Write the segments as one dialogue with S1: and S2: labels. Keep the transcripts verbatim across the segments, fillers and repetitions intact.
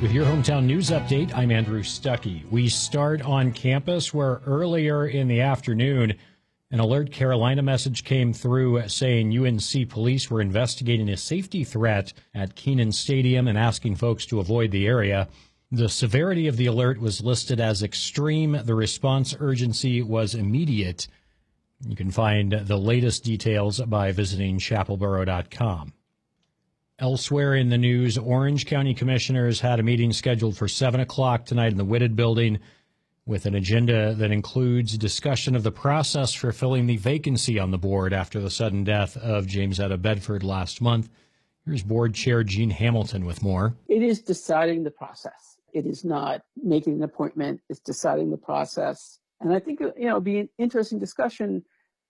S1: With your hometown news update, I'm Andrew Stuckey. We start on campus where earlier in the afternoon, an Alert Carolina message came through saying U N C police were investigating a safety threat at Kenan Stadium and asking folks to avoid the area. The severity of the alert was listed as extreme. The response urgency was immediate. You can find the latest details by visiting chapel borough dot com. Elsewhere in the news, Orange County commissioners had a meeting scheduled for seven o'clock tonight in the Whitted building with an agenda that includes discussion of the process for filling the vacancy on the board after the sudden death of James Etta Bedford last month. Here's board chair Jean Hamilton with more.
S2: It is deciding the process. It is not making an appointment. It's deciding the process. And I think, you know, it'll be an interesting discussion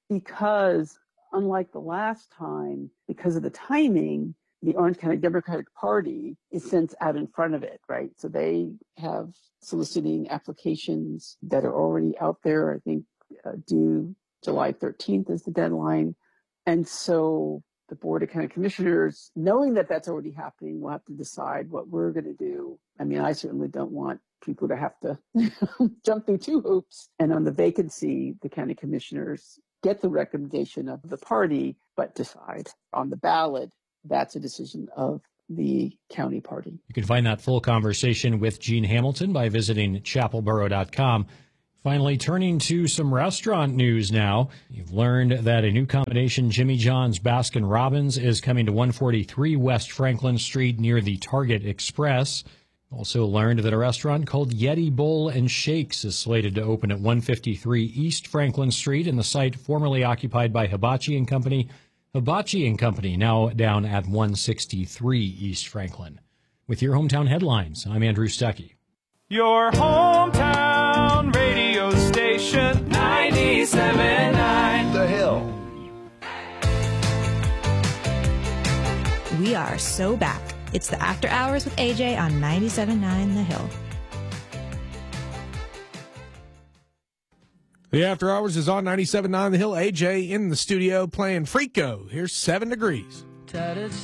S2: because unlike the last time, because of the timing, the Orange County Democratic Party is since out in front of it, right? So they have soliciting applications that are already out there. I think uh, due July thirteenth is the deadline. And so the Board of County Commissioners, knowing that that's already happening, will have to decide what we're going to do. I mean, I certainly don't want people to have to jump through two hoops. And on the vacancy, the county commissioners get the recommendation of the party, but decide on the ballot. That's a decision of the county party.
S1: You can find that full conversation with Jean Hamilton by visiting chapel borough dot com. Finally, turning to some restaurant news now. You've learned that a new combination Jimmy John's Baskin Robbins is coming to one forty-three West Franklin Street near the Target Express. Also learned that a restaurant called Yeti Bowl and Shakes is slated to open at one fifty-three East Franklin Street in the site formerly occupied by Hibachi and Company. Hibachi and Company now down at one sixty-three East Franklin. With your hometown headlines, I'm Andrew Stuckey.
S3: Your hometown radio station, ninety-seven point nine The Hill.
S4: We are so back. It's the After Hours with A J on ninety-seven point nine The Hill.
S5: The After Hours is on ninety-seven point nine The Hill. A J in the studio playing Freako. Here's Seven Degrees.
S6: Tattered